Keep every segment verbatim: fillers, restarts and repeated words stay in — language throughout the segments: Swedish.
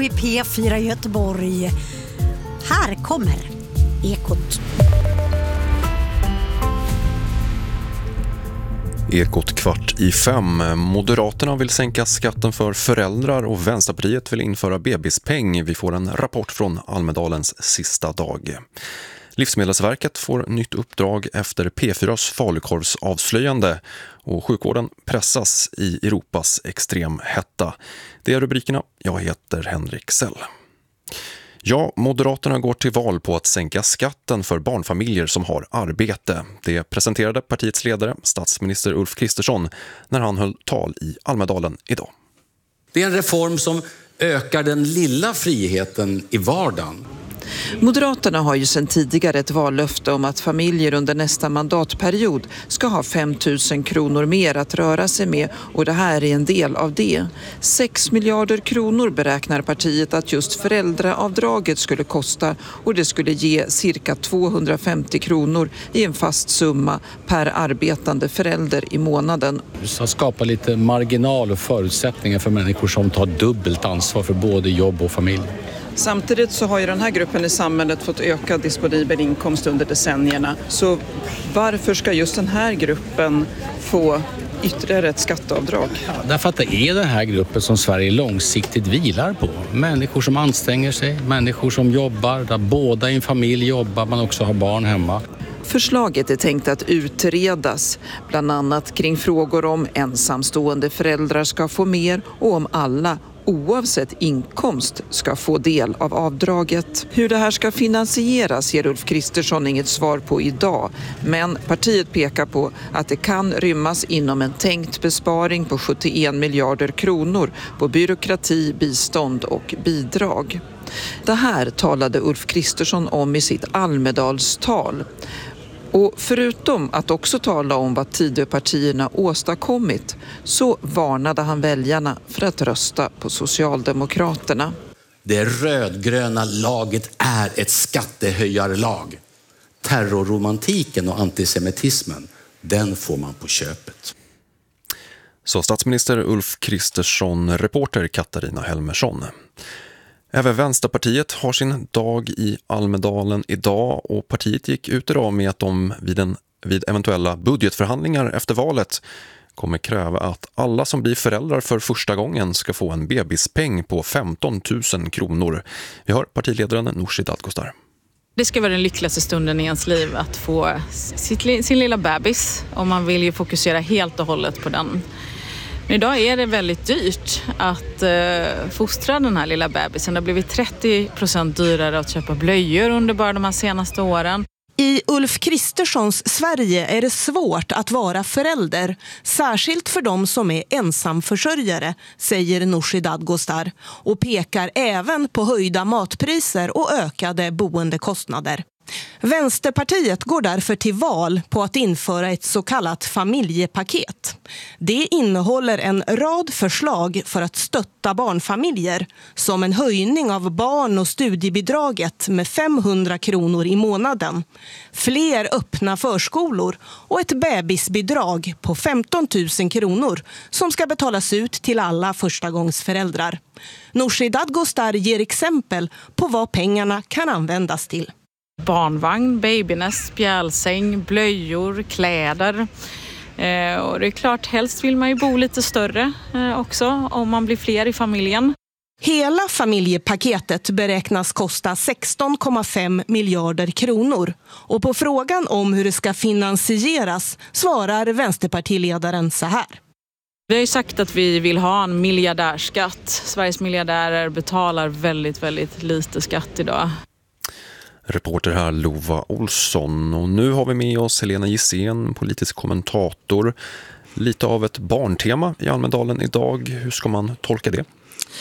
vid P fyra Göteborg. Här kommer Ekot. Ekot kvart i fem. Moderaterna vill sänka skatten för föräldrar och Vänsterpartiet vill införa bebispeng. Vi får en rapport från Almedalens sista dag. Livsmedelsverket får nytt uppdrag efter P fyras falukorvsavslöjande och sjukvården pressas i Europas extremhetta. Det är rubrikerna. Jag heter Henrik Sell. Ja, Moderaterna går till val på att sänka skatten för barnfamiljer som har arbete. Det presenterade partiets ledare, statsminister Ulf Kristersson, när han höll tal i Almedalen idag. Det är en reform som ökar den lilla friheten i vardagen. Moderaterna har ju sedan tidigare ett vallöfte om att familjer under nästa mandatperiod ska ha fem tusen kronor mer att röra sig med och det här är en del av det. sex miljarder kronor beräknar partiet att just föräldraavdraget skulle kosta och det skulle ge cirka tvåhundrafemtio kronor i en fast summa per arbetande förälder i månaden. Så skapa lite marginal och förutsättningar för människor som tar dubbelt ansvar för både jobb och familj. Samtidigt så har ju den här gruppen i samhället fått ökad disponibel inkomst under decennierna. Så varför ska just den här gruppen få ytterligare ett skatteavdrag? Ja, därför att det är den här gruppen som Sverige långsiktigt vilar på. Människor som anstränger sig, människor som jobbar, där båda i en familj jobbar, man också har barn hemma. Förslaget är tänkt att utredas, bland annat kring frågor om ensamstående föräldrar ska få mer och om alla oavsett inkomst ska få del av avdraget. Hur det här ska finansieras ger Ulf Kristersson inget svar på idag. Men partiet pekar på att det kan rymmas inom en tänkt besparing på sjuttioen miljarder kronor på byråkrati, bistånd och bidrag. Det här talade Ulf Kristersson om i sitt Almedalstal. Och förutom att också tala om vad Tidöpartierna åstadkommit så varnade han väljarna för att rösta på Socialdemokraterna. Det rödgröna laget är ett skattehöjarlag. Terrorromantiken och antisemitismen, den får man på köpet. Så statsminister Ulf Kristersson, reporter Katarina Helmersson. Även Vänsterpartiet har sin dag i Almedalen idag och partiet gick ut idag med att de vid, en, vid eventuella budgetförhandlingar efter valet kommer kräva att alla som blir föräldrar för första gången ska få en bebispeng på femton tusen kronor. Vi har partiledaren Nooshi Dadgostar. Det ska vara den lyckligaste stunden i ens liv att få sitt, sin lilla bebis och man vill ju fokusera helt och hållet på den. Men idag är det väldigt dyrt att eh, fostra den här lilla bebisen. Det har blivit trettio procent dyrare att köpa blöjor under bara de här senaste åren. I Ulf Kristerssons Sverige är det svårt att vara förälder, särskilt för de som är ensamförsörjare, säger Nooshi Dadgostar och pekar även på höjda matpriser och ökade boendekostnader. Vänsterpartiet går därför till val på att införa ett så kallat familjepaket. Det innehåller en rad förslag för att stötta barnfamiljer, som en höjning av barn- och studiebidraget med femhundra kronor i månaden, fler öppna förskolor och ett bebisbidrag på femton tusen kronor som ska betalas ut till alla förstagångsföräldrar. Nooshi Dadgostar ger exempel på vad pengarna kan användas till. Barnvagn, babynest, spjälsäng, blöjor, kläder. Eh, och det är klart, helst vill man ju bo lite större eh, också om man blir fler i familjen. Hela familjepaketet beräknas kosta sexton komma fem miljarder kronor. Och på frågan om hur det ska finansieras svarar vänsterpartiledaren så här. Vi har ju sagt att vi vill ha en miljardärskatt. Sveriges miljardärer betalar väldigt, väldigt lite skatt idag. Reporter här Lova Olsson och nu har vi med oss Helena Gissén, politisk kommentator. Lite av ett barntema i Almedalen idag. Hur ska man tolka det?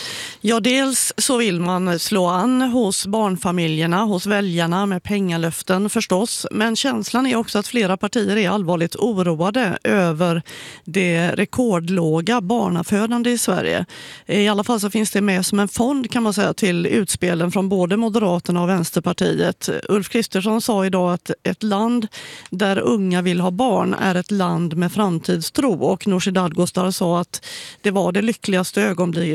Ja, dels så vill man slå an hos barnfamiljerna, hos väljarna med pengalöften förstås. Men känslan är också att flera partier är allvarligt oroade över det rekordlåga barnafödande i Sverige. I alla fall så finns det med som en fond kan man säga till utspelen från både Moderaterna och Vänsterpartiet. Ulf Kristersson sa idag att ett land där unga vill ha barn är ett land med framtidstro. Och Nooshi Dadgostar sa att det var det lyckligaste ögonblick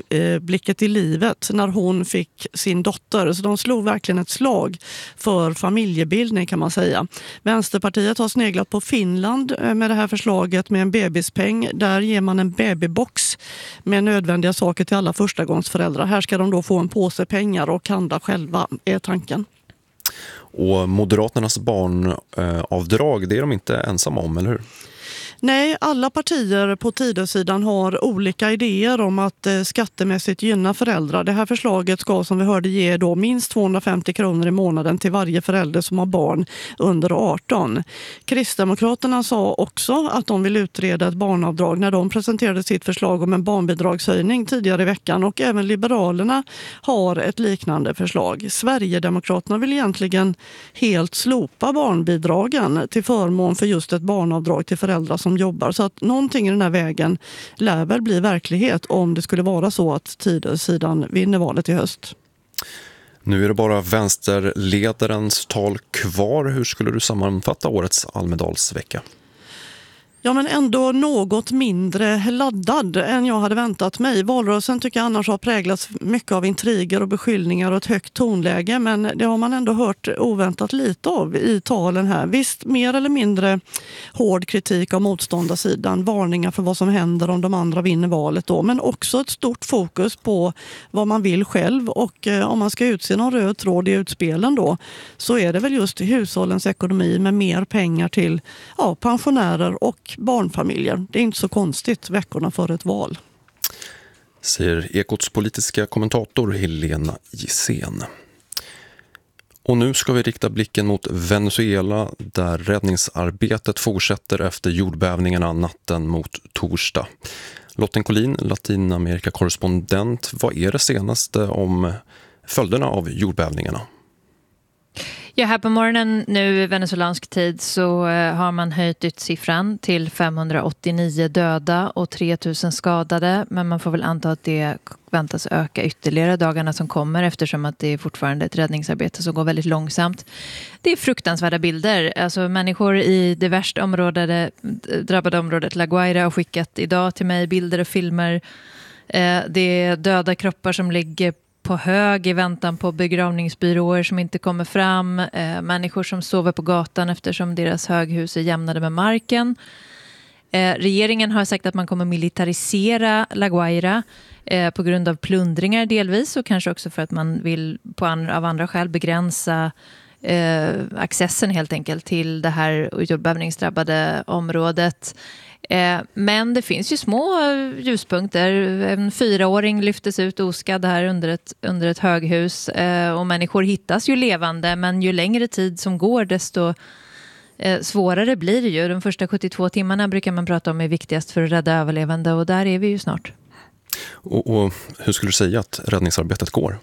ögonblicket i livet när hon fick sin dotter. Så de slog verkligen ett slag för familjebildning kan man säga. Vänsterpartiet har sneglat på Finland med det här förslaget med en bebispeng. Där ger man en babybox med nödvändiga saker till alla förstagångsföräldrar. Här ska de då få en påse pengar och handla själva, är tanken. Och Moderaternas barnavdrag, det är de inte ensamma om, eller hur? Nej, alla partier på Tidösidan har olika idéer om att eh, skattemässigt gynna föräldrar. Det här förslaget ska som vi hörde ge då minst tvåhundrafemtio kronor i månaden till varje förälder som har barn under arton. Kristdemokraterna sa också att de vill utreda ett barnavdrag när de presenterade sitt förslag om en barnbidragshöjning tidigare i veckan, och även Liberalerna har ett liknande förslag. Sverigedemokraterna vill egentligen helt slopa barnbidragen till förmån för just ett barnavdrag till föräldrar som jobbar. Så att någonting i den här vägen lär väl bli verklighet om det skulle vara så att Tidösidan vinner valet i höst. Nu är det bara vänsterledarens tal kvar. Hur skulle du sammanfatta årets Almedalsvecka? Ja, men ändå något mindre laddad än jag hade väntat mig. Valrörelsen tycker jag annars har präglats mycket av intriger och beskyllningar och ett högt tonläge, men det har man ändå hört oväntat lite av i talen här. Visst, mer eller mindre hård kritik av motståndarsidan, varningar för vad som händer om de andra vinner valet då, men också ett stort fokus på vad man vill själv, och eh, om man ska utse någon röd tråd i utspelen då, så är det väl just hushållens ekonomi med mer pengar till ja, pensionärer och barnfamiljer. Det är inte så konstigt veckorna för ett val. Säger Ekots politiska kommentator Helena Gissén. Och nu ska vi rikta blicken mot Venezuela där räddningsarbetet fortsätter efter jordbävningarna natten mot torsdag. Lotten Collin, Latinamerika-korrespondent, vad är det senaste om följderna av jordbävningarna? Ja, här på morgonen nu i venezuelansk tid så har man höjt ut siffran till femhundraåttionio döda och tre tusen skadade. Men man får väl anta att det väntas öka ytterligare dagarna som kommer eftersom att det är fortfarande ett räddningsarbete som går väldigt långsamt. Det är fruktansvärda bilder. Alltså människor i det värst områdade, drabbade området La Guaira har skickat idag till mig bilder och filmer. Det är döda kroppar som ligger på hög i väntan på begravningsbyråer som inte kommer fram. Eh, människor som sover på gatan eftersom deras höghus är jämnade med marken. Eh, regeringen har sagt att man kommer militarisera La Guaira eh, på grund av plundringar delvis och kanske också för att man vill på an- av andra skäl begränsa eh, accessen helt enkelt till det här jordbävningsdrabbade området. Eh, men det finns ju små ljuspunkter. En fyraåring lyftes ut oskadd här under ett, under ett höghus eh, och människor hittas ju levande, men ju längre tid som går desto eh, svårare blir det ju. De första sjuttiotvå timmarna brukar man prata om är viktigast för att rädda överlevande, och där är vi ju snart. Och, och hur skulle du säga att räddningsarbetet går?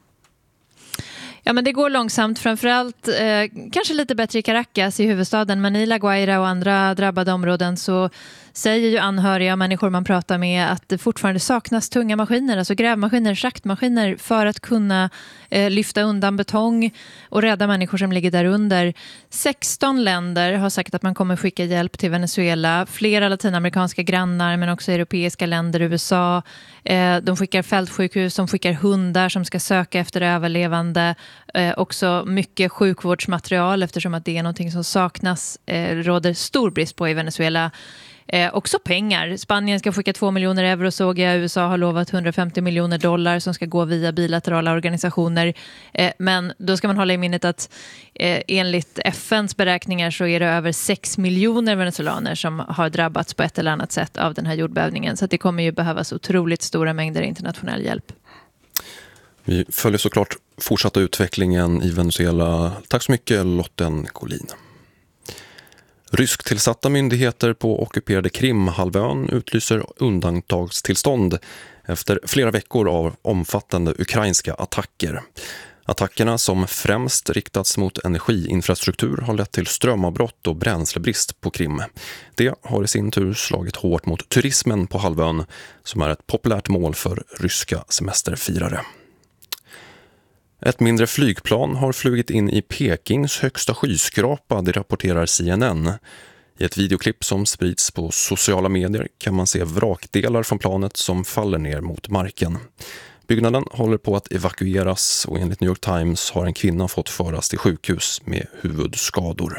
Ja, men det går långsamt, framförallt eh, kanske lite bättre i Caracas i huvudstaden, men i La Guaira och andra drabbade områden så säger ju anhöriga och människor man pratar med att det fortfarande saknas tunga maskiner, alltså grävmaskiner, schaktmaskiner för att kunna eh, lyfta undan betong och rädda människor som ligger där under. sexton länder har sagt att man kommer skicka hjälp till Venezuela, flera latinamerikanska grannar men också europeiska länder, U S A. Eh, de skickar fältsjukhus, de skickar hundar som ska söka efter överlevande. Eh, också mycket sjukvårdsmaterial eftersom att det är någonting som saknas, eh, råder stor brist på i Venezuela. Eh, också pengar. Spanien ska skicka två miljoner euro såg jag. U S A har lovat hundrafemtio miljoner dollar som ska gå via bilaterala organisationer. Eh, men då ska man hålla i minnet att eh, enligt F N:s beräkningar så är det över sex miljoner venezuelaner som har drabbats på ett eller annat sätt av den här jordbävningen. Så att det kommer ju behövas otroligt stora mängder internationell hjälp. Vi följer såklart fortsatta utvecklingen i Venezuela. Tack så mycket, Lotten Collin. Rysktillsatta myndigheter på ockuperade Krimhalvön utlyser undantagstillstånd efter flera veckor av omfattande ukrainska attacker. Attackerna som främst riktats mot energiinfrastruktur har lett till strömavbrott och bränslebrist på Krim. Det har i sin tur slagit hårt mot turismen på halvön som är ett populärt mål för ryska semesterfirare. Ett mindre flygplan har flugit in i Pekings högsta skyskrapa, det rapporterar C N N. I ett videoklipp som sprids på sociala medier kan man se vrakdelar från planet som faller ner mot marken. Byggnaden håller på att evakueras och enligt New York Times har en kvinna fått föras till sjukhus med huvudskador.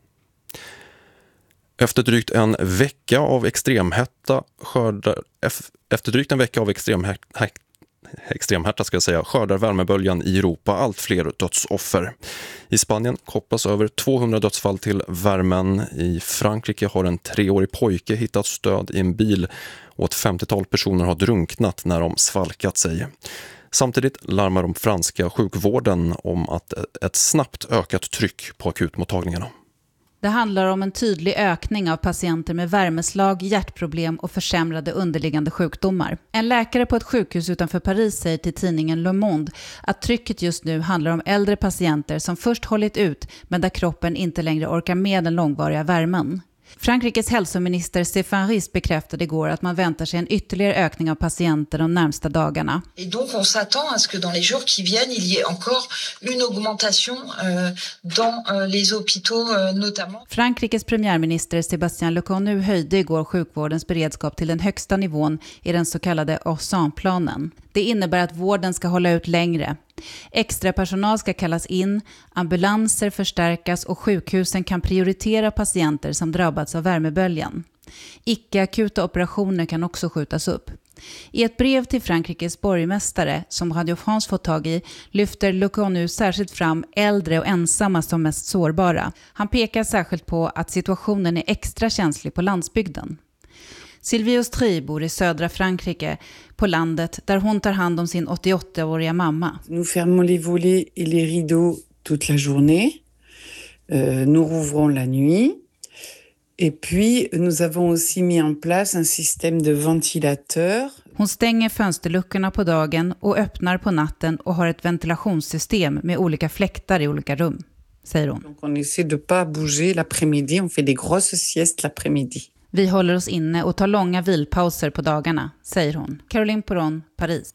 Efter drygt en vecka av extremhetta skördar, efter drygt en vecka av extremhetta, extremhetta ska jag säga, skördar värmeböljan i Europa allt fler dödsoffer. I Spanien kopplas över tvåhundra dödsfall till värmen. I Frankrike har en treårig pojke hittat stöd i en bil och ett femtiotal personer har drunknat när de svalkat sig. Samtidigt larmar de franska sjukvården om att ett snabbt ökat tryck på akutmottagningarna. Det handlar om en tydlig ökning av patienter med värmeslag, hjärtproblem och försämrade underliggande sjukdomar. En läkare på ett sjukhus utanför Paris säger till tidningen Le Monde att trycket just nu handlar om äldre patienter som först hållit ut men där kroppen inte längre orkar med den långvariga värmen. Frankrikes hälsominister Stéphane Risse bekräftade igår att man väntar sig en ytterligare ökning av patienter de närmsta dagarna. Et donc on s'attend à ce que dans les jours qui viennent il y ait encore une augmentation euh, dans euh, les hôpitaux euh, notamment. Frankrikes premiärminister Sébastien Lecornu höjde igår sjukvårdens beredskap till den högsta nivån i den så kallade Orsan-planen. Det innebär att vården ska hålla ut längre. Extra personal ska kallas in, ambulanser förstärkas och sjukhusen kan prioritera patienter som drabbats av värmeböljan. Icke-akuta operationer kan också skjutas upp. I ett brev till Frankrikes borgmästare som Radio France fått tag i lyfter Lecornu särskilt fram äldre och ensamma som mest sårbara. Han pekar särskilt på att situationen är extra känslig på landsbygden. Sylvie Austrie bor i södra Frankrike på landet där hon tar hand om sin åttioåttaåriga mamma. Nous fermons les volets et les rideaux toute la journée. Euh, nous rouvrons la nuit. Et puis nous avons aussi mis en place un système de ventilateur. Hon stänger fönsterluckorna på dagen och öppnar på natten och har ett ventilationssystem med olika fläktar i olika rum, säger hon. Donc on essaie de pas bouger l'après-midi, on fait des grosses siestes l'après-midi. Vi håller oss inne och tar långa vilpauser på dagarna, säger hon. Caroline Poron, Paris.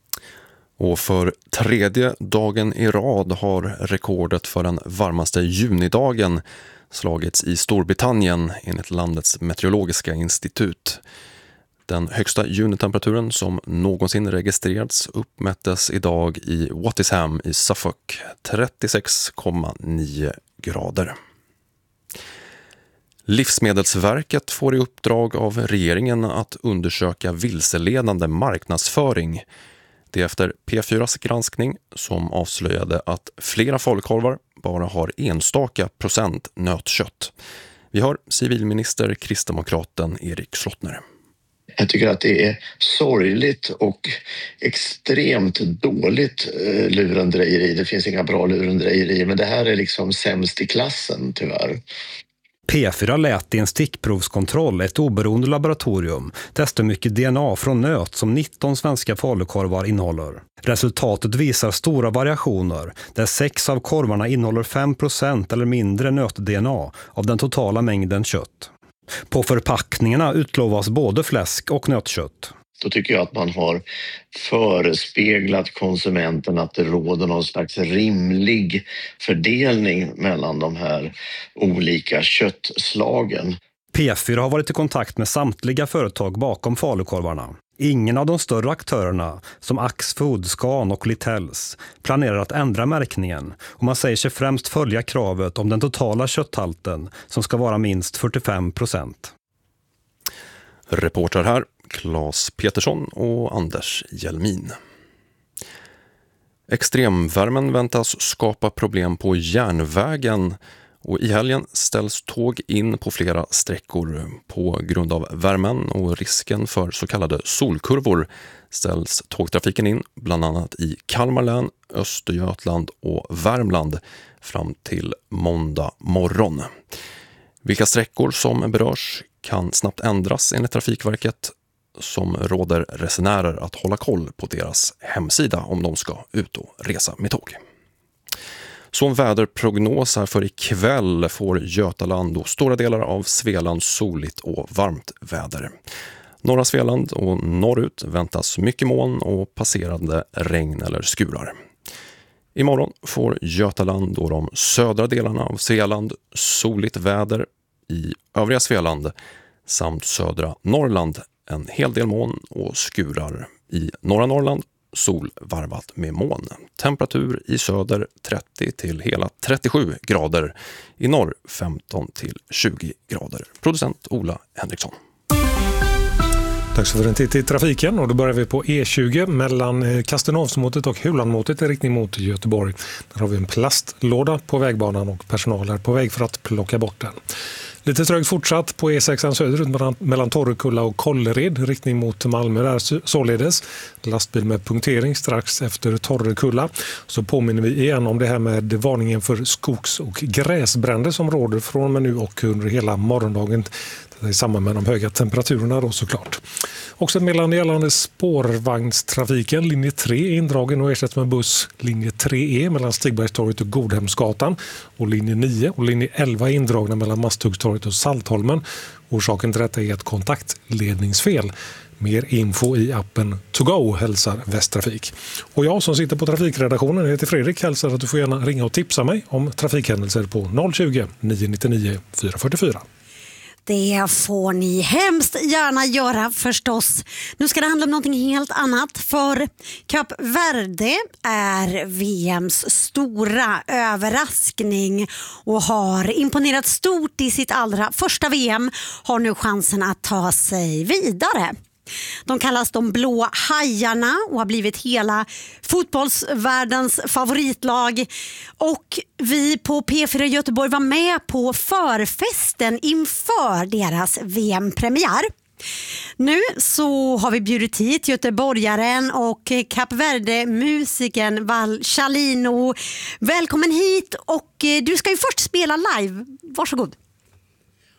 Och för tredje dagen i rad har rekordet för den varmaste junidagen slagits i Storbritannien enligt landets meteorologiska institut. Den högsta junitemperaturen som någonsin registrerats uppmättes idag i Wattisham i Suffolk, trettiosex komma nio grader. Livsmedelsverket får i uppdrag av regeringen att undersöka vilseledande marknadsföring. Det är efter P fyras granskning som avslöjade att flera falukorvar bara har enstaka procent nötkött. Vi har civilminister kristdemokraten Erik Slottner. Jag tycker att det är sorgligt och extremt dåligt eh, lurendrejeri. Det finns inga bra lurendrejeri, men det här är liksom sämst i klassen tyvärr. P fyra lät i en stickprovskontroll ett oberoende laboratorium testa mycket D N A från nöt som nitton svenska falukorvar innehåller. Resultatet visar stora variationer där sex av korvarna innehåller fem procent eller mindre nöt-D N A av den totala mängden kött. På förpackningarna utlovas både fläsk och nötkött. Då tycker jag att man har förespeglat konsumenten att det råder någon slags rimlig fördelning mellan de här olika köttslagen. P fyra har varit i kontakt med samtliga företag bakom falukorvarna. Ingen av de större aktörerna, som Axfood, Scan och Littells, planerar att ändra märkningen och man säger sig främst följa kravet om den totala kötthalten som ska vara minst fyrtiofem procent. Reporter här, Claes Petersson och Anders Hjelmin. Extremvärmen väntas skapa problem på järnvägen och i helgen ställs tåg in på flera sträckor. På grund av värmen och risken för så kallade solkurvor ställs tågtrafiken in bland annat i Kalmar län, Östergötland och Värmland fram till måndag morgon. Vilka sträckor som berörs kan snabbt ändras enligt Trafikverket, som råder resenärer att hålla koll på deras hemsida om de ska ut och resa med tåg. Så en väderprognos här för ikväll får Götaland och stora delar av Svealand soligt och varmt väder. Norra Svealand och norrut väntas mycket moln och passerande regn eller skurar. Imorgon får Götaland och de södra delarna av Svealand soligt väder. I övriga Svealand samt södra Norrland en hel del moln och skurar. I norra Norrland sol varvat med moln. Temperatur i söder trettio till hela trettiosju grader. I norr femton till tjugo grader. Producent Ola Henriksson. Tack så för en titt i trafiken, och då börjar vi på E tjugo mellan Kastenhavsmotet och Hulanmotet i riktning mot Göteborg. Där har vi en plastlåda på vägbanan och personal är på väg för att plocka bort den. Lite trögt fortsatt på E sex söderut mellan, mellan Torrekulla och Kållered, riktning mot Malmö där således. Lastbil med punktering strax efter Torrekulla. Så påminner vi igen om det här med varningen för skogs- och gräsbränder som råder från och med nu och under hela morgondagen. Det är i samband med de höga temperaturerna då såklart. Också mellan gällande spårvagnstrafiken. Linje tre är indragen och ersätts med buss linje tre E mellan Stigbergstorget och Godhemsgatan. Och linje nio och linje elva är indragna mellan Masthuggstorget och Saltholmen. Orsaken till detta är ett kontaktledningsfel. Mer info i appen To Go, hälsar Västtrafik. Och jag som sitter på trafikredaktionen heter Fredrik, hälsar att du får gärna ringa och tipsa mig om trafikhändelser på noll tjugo, nio nio nio, fyra fyra fyra. Det får ni hemskt gärna göra förstås. Nu ska det handla om någonting helt annat, för Kap Verde är V M:s stora överraskning och har imponerat stort i sitt allra första V M, har nu chansen att ta sig vidare. De kallas de blå hajarna och har blivit hela fotbollsvärldens favoritlag. Och vi på P fyra Göteborg var med på förfesten inför deras V M-premiär. Nu så har vi bjudit hit göteborgaren och Kap Verde-musikern Val Chalino. Välkommen hit, och du ska ju först spela live. Varsågod.